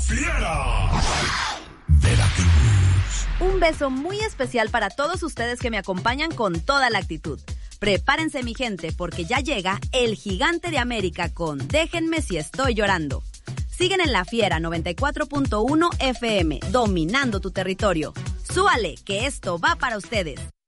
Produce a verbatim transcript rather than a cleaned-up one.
Fiera. Veracruz. Un beso muy especial para todos ustedes que me acompañan con toda la actitud. Prepárense, mi gente, porque ya llega el Gigante de América con Déjenme si estoy llorando. Siguen en La Fiera noventa y cuatro punto uno F M, dominando tu territorio. Súbale, que esto va para ustedes.